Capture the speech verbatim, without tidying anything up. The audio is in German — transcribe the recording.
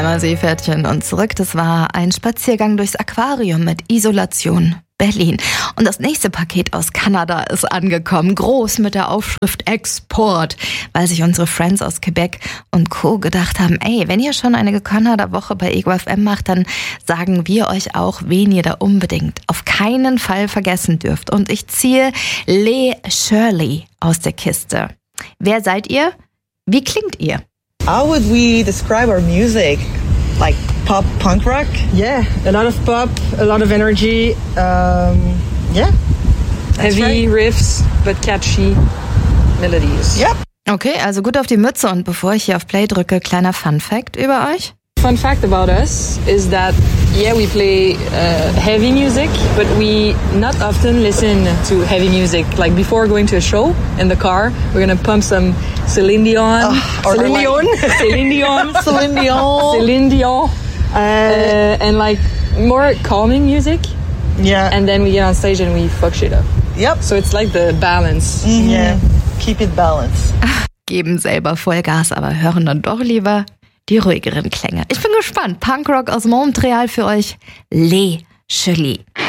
Zweimal Seepferdchen und zurück. Das war ein Spaziergang durchs Aquarium mit Isolation Berlin. Und das nächste Paket aus Kanada ist angekommen. Groß mit der Aufschrift Export. Weil sich unsere Friends aus Quebec und Co. gedacht haben, ey, wenn ihr schon eine Kanada-Woche bei Ego F M macht, dann sagen wir euch auch, wen ihr da unbedingt auf keinen Fall vergessen dürft. Und ich ziehe Les Shirley aus der Kiste. Wer seid ihr? Wie klingt ihr? How would we describe our music? Like pop, punk rock? Yeah, a lot of pop, a lot of energy. Um, yeah. Heavy right. Riffs, but catchy melodies. Yep. Okay, also gut auf die Mütze. Und bevor ich hier auf Play drücke, kleiner Fun Fact über euch. Fun fact about us is that, yeah, we play uh, heavy music, but we not often listen to heavy music. Like before going to a show in the car, we're gonna pump some Celine Dion, uh, or Celine Dion, like Celine Dion, Celine Dion, Celine Dion, uh, and like more calming music. Yeah. And then we get on stage and we fuck shit up. Yep. So it's like the balance. Mm-hmm. Yeah. Keep it balanced. Geben selber Vollgas, aber hören dann doch lieber die ruhigeren Klänge. Ich bin gespannt. Punkrock aus Montreal für euch. Les Shirley.